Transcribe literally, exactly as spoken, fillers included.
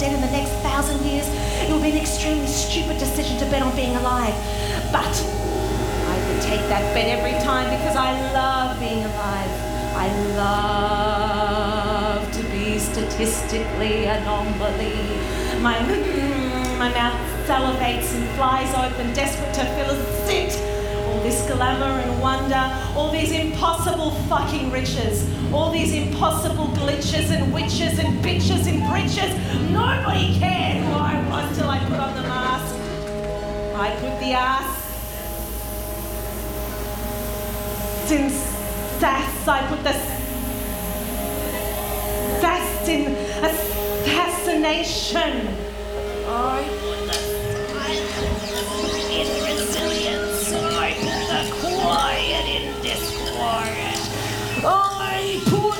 dead in the next thousand years, it would be an extremely stupid decision to bet on being alive. But I would take that bet every time because I love being alive. I love to be statistically anomaly. My, my mouth salivates and flies open, desperate to fill a sit. All this glamour and wonder, all these impossible fucking riches, all these impossible glitches and witches and bitches and breaches. Nobody cared who I was till I put on the mask. I put the ass in sass, I put the sass in assassination. I put the silence in resilience. I put the quiet in disquiet. I put